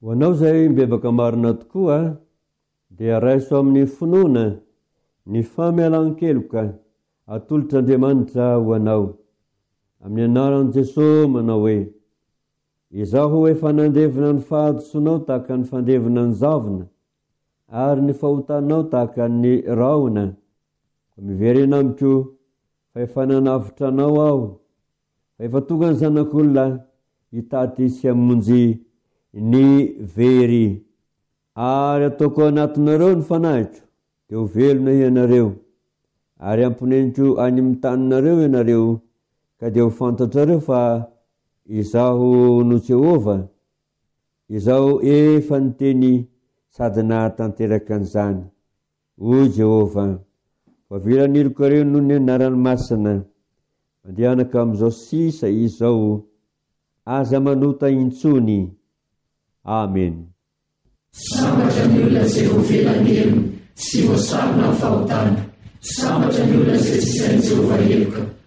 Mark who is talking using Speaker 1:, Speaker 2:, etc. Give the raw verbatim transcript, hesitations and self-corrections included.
Speaker 1: Ho anao zay mbebaka marina tokoa, dia raiso amin'ny finoana ny famelan-keloka atolotr'Andriamanitra ho anao. Amin'ny anaran'i Jesosy manao hoe: izaho efa nandevina ny fahadosonao tahaka ny fandevina ny zavona, ary ny fahotanao tahaka ny raona. Miverena amiko fa efa nanavitra anao aho, fa efa tonga ny zanak'olona hitaty sy hamonjy ny very, ary ataoko anatinareo ny fanahiko, dia ho velona ianareo, ary amponeniko any amin'ny taninareo ianareo, ka dia ho fantatrareo fa izaho no Jehova, izaho efa niteny sady nahatanteraka an'izany, hoy Jehova. Fahaviran'iloko reo noho ny anarany masina, mandehanaka amin'izao sisa izao, aza manota intsony. Amen.
Speaker 2: Sambatra ny olona izay voavelan'elo, tsy voasarona ny fahotana. Sambatra ny olona izay tsy sain'i Jehova eloka.